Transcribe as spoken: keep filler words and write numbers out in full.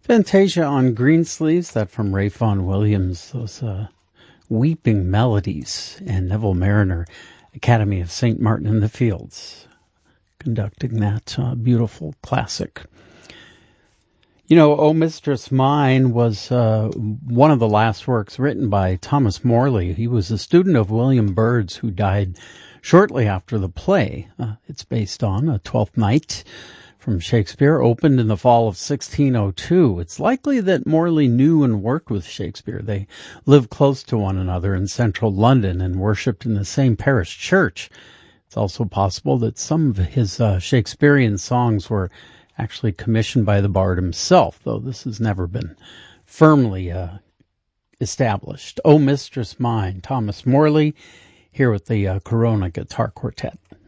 Fantasia on Greensleeves, that from Ray Vaughan Williams, those uh, weeping melodies, and Neville Mariner, Academy of Saint Martin in the Fields, conducting that uh, beautiful classic. You know, O Mistress Mine was uh, one of the last works written by Thomas Morley. He was a student of William Byrd's, who died shortly after the play. Uh, it's based on A Twelfth Night from Shakespeare, opened in the fall of sixteen oh two. It's likely that Morley knew and worked with Shakespeare. They lived close to one another in central London and worshipped in the same parish church. It's also possible that some of his uh, Shakespearean songs were actually commissioned by the bard himself, though this has never been firmly uh, established. O Mistress Mine, Thomas Morley, here with the uh, Corona Guitar Quartet.